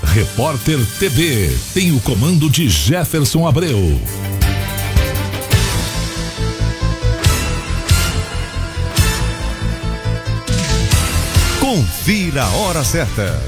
Repórter TV tem o comando de Jefferson Abreu. Confira a hora certa.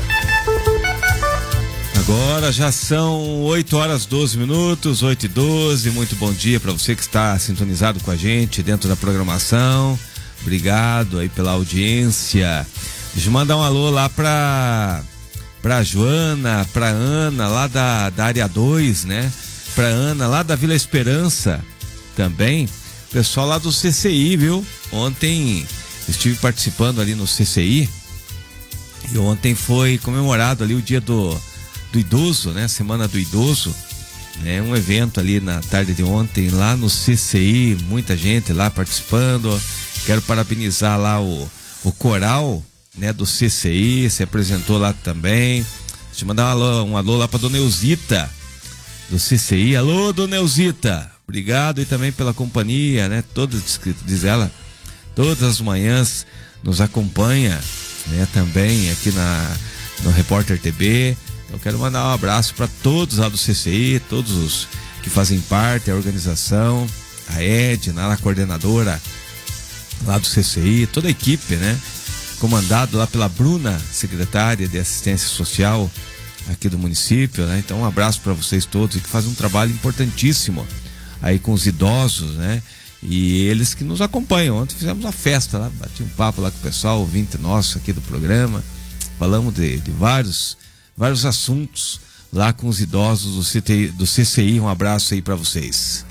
Agora já são 8h12, 8h12. Muito bom dia para você que está sintonizado com a gente dentro da programação. Obrigado aí pela audiência. Deixa eu mandar um alô lá pra Joana, pra Ana lá da área 2, né? Pra Ana lá da Vila Esperança também. Pessoal lá do CCI, viu? Ontem estive participando ali no CCI e ontem foi comemorado ali o dia do idoso, né? Semana do idoso, né? Um evento ali na tarde de ontem lá no CCI, muita gente lá participando. Quero parabenizar lá o coral, né, do CCI, se apresentou lá também. Deixa eu mandar um alô lá pra Dona Eusita do CCI. Alô, Dona Eusita, obrigado e também pela companhia, né? Diz ela, todas as manhãs nos acompanha, né? Também aqui no Repórter TV. Eu quero mandar um abraço para todos lá do CCI, todos os que fazem parte da organização, a Edna, a coordenadora lá do CCI, toda a equipe, né? Comandado lá pela Bruna, secretária de Assistência Social aqui do município, né? Então um abraço para vocês todos, que fazem um trabalho importantíssimo aí com os idosos, né? E eles que nos acompanham. Ontem fizemos uma festa lá, bati um papo lá com o pessoal, ouvinte nosso aqui do programa, falamos de vários assuntos lá com os idosos do CCI. Um abraço aí para vocês.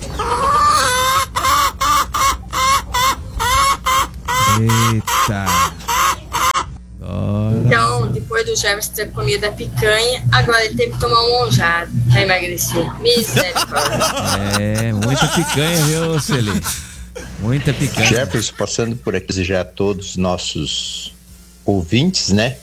Eita! Então, depois do Jefferson ter comido a picanha, agora ele teve que tomar um monjado pra emagrecer. Misericórdia. Muita picanha, viu, Celi? Muita picanha. Jefferson, passando por aqui desejar a todos os nossos ouvintes, né?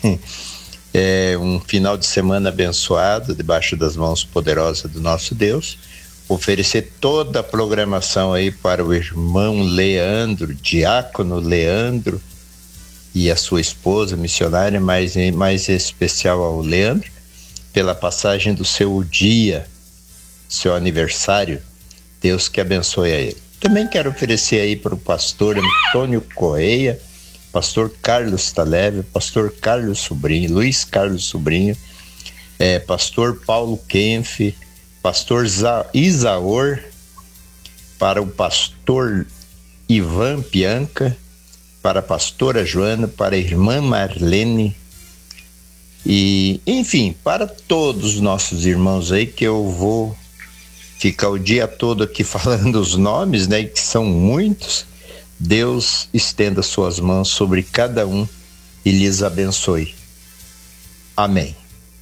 Um final de semana abençoado, debaixo das mãos poderosas do nosso Deus. Oferecer toda a programação aí para o irmão Leandro, diácono Leandro, e a sua esposa missionária, mais especial ao Leandro, pela passagem do seu dia, seu aniversário. Deus que abençoe a ele. Também quero oferecer aí para o pastor Antônio Correia, pastor Carlos Taleve, pastor Carlos Sobrinho, Luiz Carlos Sobrinho, pastor Paulo Kempf, pastor Isaor, para o pastor Ivan Pianca, para a pastora Joana, para a irmã Marlene e, enfim, para todos os nossos irmãos aí, que eu vou ficar o dia todo aqui falando os nomes, né, que são muitos. Deus estenda suas mãos sobre cada um e lhes abençoe. Amém.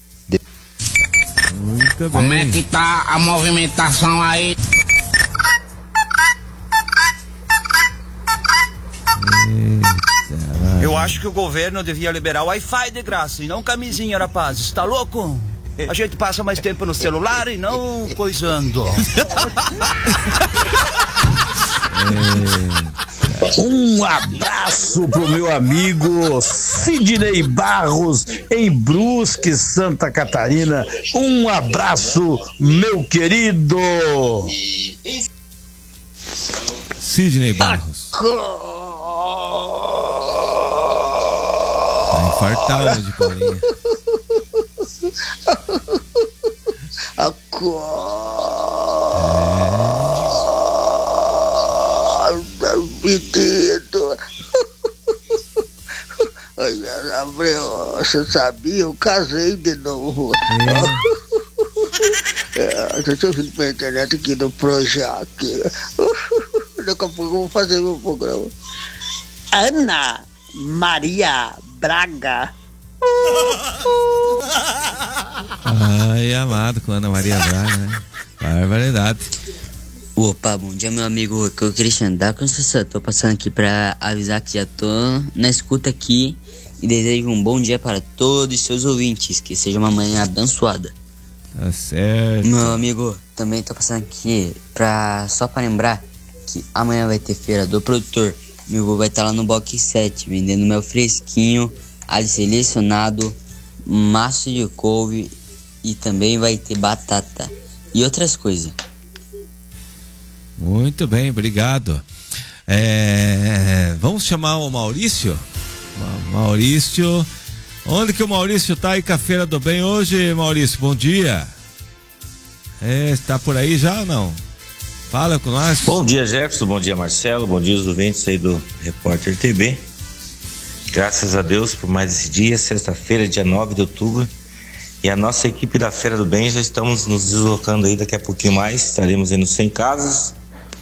Muito bem. Como é que tá a movimentação aí? Eu acho que o governo devia liberar o Wi-Fi de graça e não camisinha, rapazes. Tá louco? A gente passa mais tempo no celular e não coisando. Um abraço pro meu amigo Sidney Barros, em Brusque, Santa Catarina. Um abraço, meu querido Sidney Barros. Vai infartar hoje, Paulinha. Menino. Abreu, você sabia? Eu casei de novo. Eu tô vindo pela internet aqui no Projac. Daqui a pouco eu vou fazer meu programa. Ana Maria Braga. Ai, amado com Ana Maria Braga, né? Barbaridade. Opa, bom dia, meu amigo. Aqui é o Cristiano da Construção. Tô passando aqui pra avisar que já tô na escuta aqui e desejo um bom dia para todos os seus ouvintes. Que seja uma manhã abençoada. Tá certo. Meu amigo, também tô passando aqui só pra lembrar que amanhã vai ter feira do produtor. Meu avô vai estar lá no Box 7 vendendo mel fresquinho, alho selecionado, maço de couve e também vai ter batata e outras coisas. Muito bem, obrigado. Vamos chamar o Maurício? Maurício, onde que o Maurício tá aí com a Feira do Bem hoje, Maurício? Bom dia. Está por aí já ou não? Fala com nós. Bom dia, Jefferson, bom dia, Marcelo, bom dia os ouvintes aí do Repórter TV. Graças a Deus por mais esse dia, sexta-feira, dia 9 de outubro. E a nossa equipe da Feira do Bem já estamos nos deslocando aí daqui a pouquinho mais. Estaremos aí no 100 Casas,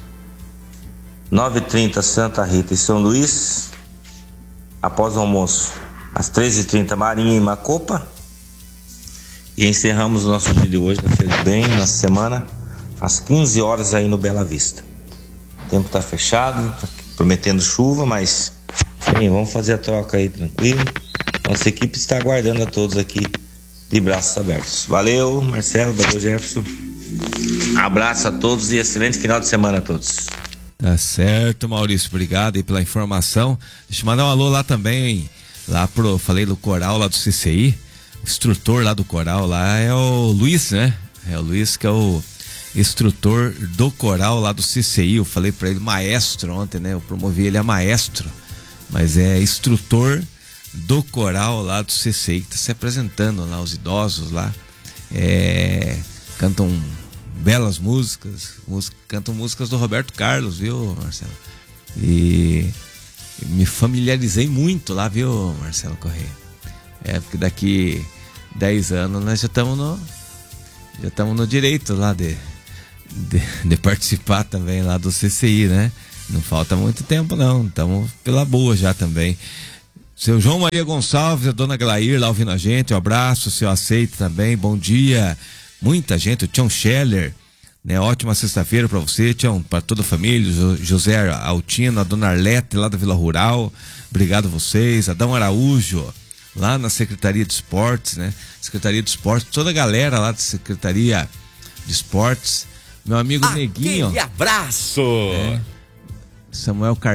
9h30 Santa Rita e São Luís. Após o almoço, às 13h30 Marinha e Macopa. E encerramos o nosso dia de hoje na Feira do Bem, nossa semana, às 15 horas aí no Bela Vista. O tempo está fechado, tá prometendo chuva, mas sim, vamos fazer a troca aí tranquilo. Nossa equipe está aguardando a todos aqui de braços abertos. Valeu, Marcelo, valeu, Jefferson. Abraço a todos e excelente final de semana a todos. Tá certo, Maurício, obrigado aí pela informação. Deixa eu mandar um alô lá também, falei do coral lá do CCI, o instrutor lá do coral lá é o Luiz, né? É o Luiz que é o instrutor do coral lá do CCI, eu falei pra ele maestro ontem, né? Eu promovi ele a maestro, mas é instrutor do coral lá do CCI, que tá se apresentando lá, os idosos lá, cantam belas músicas, cantam músicas do Roberto Carlos, viu, Marcelo? E me familiarizei muito lá, viu, Marcelo Correia? Porque daqui 10 anos nós já estamos no direito lá de participar também lá do CCI, né? Não falta muito tempo não, estamos pela boa já também. Seu João Maria Gonçalves, a dona Glair lá ouvindo a gente, um abraço, seu Aceito também, bom dia. Muita gente, o Tião Scheller, né? Ótima sexta-feira para você, Tião, para toda a família, José Altino, a dona Arlete lá da Vila Rural, obrigado a vocês, Adão Araújo, lá na Secretaria de Esportes, né? Secretaria de Esportes, toda a galera lá da Secretaria de Esportes, meu amigo Neguinho. Aquele abraço! Samuel